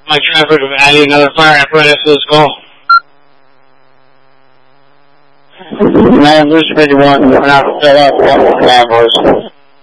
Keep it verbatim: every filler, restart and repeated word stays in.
My traffic of adding another fire apparatus to this call. Man, Bruce fifty-one, we're not set up. What was